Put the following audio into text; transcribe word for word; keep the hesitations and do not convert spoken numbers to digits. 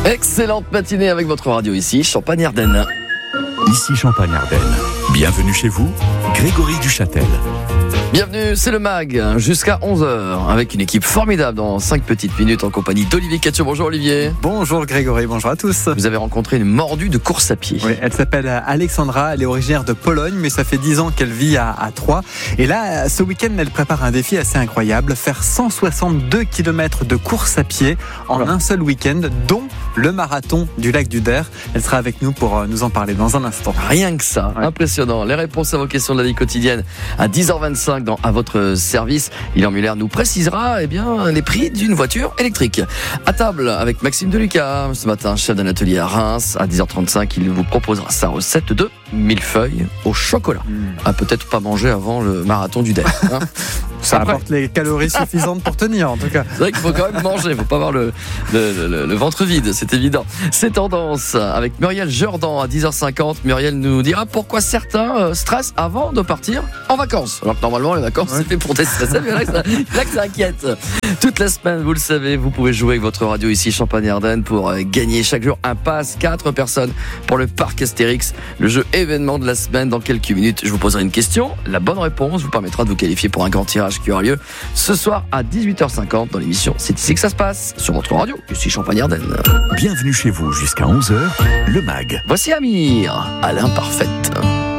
Excellente matinée avec votre radio ici, Champagne-Ardenne. Ici Champagne-Ardenne. Bienvenue chez vous, Grégory Duchâtel. Bienvenue, c'est le MAG, jusqu'à onze heures, avec une équipe formidable dans cinq petites minutes en compagnie d'Olivier Catio. Bonjour Olivier. Bonjour Grégory, bonjour à tous. Vous avez rencontré une mordue de course à pied. Oui, elle s'appelle Alexandra, elle est originaire de Pologne, mais ça fait dix ans qu'elle vit à, à Troyes. Et là, ce week-end, elle prépare un défi assez incroyable, faire cent soixante-deux kilomètres de course à pied en voilà. un seul week-end, dont le marathon du lac du Der. Elle sera avec nous pour nous en parler dans un instant. Rien que ça, ouais. Impressionnant. Les réponses à vos questions de la vie quotidienne à dix heures vingt-cinq dans À votre service. Ilan Muller nous précisera eh bien, les prix d'une voiture électrique. À table avec Maxime Deluca, ce matin, chef d'un atelier à Reims. À dix heures trente-cinq, il vous proposera sa recette de millefeuille au chocolat. Mmh. À peut-être pas manger avant le marathon du Der. Hein. Ça Après. apporte les calories suffisantes pour tenir, en tout cas. C'est vrai qu'il faut quand même manger, il ne faut pas avoir le, le, le, le ventre vide, c'est évident. C'est tendance avec Muriel Jourdan à dix heures cinquante. Muriel nous dira pourquoi certains stressent avant de partir en vacances. Alors que normalement, les vacances, ouais. c'est fait pour déstresser, mais là, ça, là que ça inquiète. Toute la semaine, vous le savez, vous pouvez jouer avec votre radio ici, Champagne-Ardenne, pour gagner chaque jour un pass, quatre personnes pour le parc Astérix, le jeu événement de la semaine. Dans quelques minutes, je vous poserai une question. La bonne réponse vous permettra de vous qualifier pour un grand tirage qui aura lieu ce soir à dix-huit heures cinquante dans l'émission C'est ici que ça se passe sur votre radio, ici Champagne-Ardenne. Bienvenue chez vous jusqu'à onze heures, le MAG. Voici Amir à l'imparfaite.